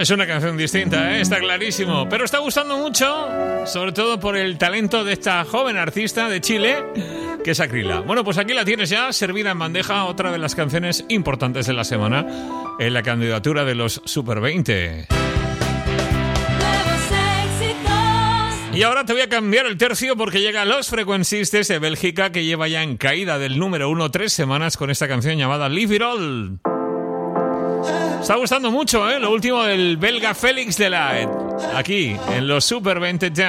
Es una canción distinta, está clarísimo. Pero está gustando mucho, sobre todo por el talento de esta joven artista de Chile, que es Acrila. Bueno, pues aquí la tienes ya, servida en bandeja, otra de las canciones importantes de la semana en la candidatura de los Super 20. Y ahora te voy a cambiar el tercio porque llega Los Frequencistes de Bélgica, que lleva ya en caída del número 1 3 semanas con esta canción llamada Leave It All. Está gustando mucho, lo último del belga Félix Delaet, aquí en los Super 20 Jam.